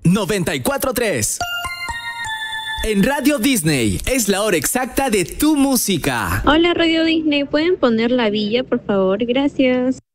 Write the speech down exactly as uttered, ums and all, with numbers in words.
noventa y cuatro punto tres. En Radio Disney es la hora exacta de tu música. Hola Radio Disney, ¿pueden poner La Villa, por favor? Gracias.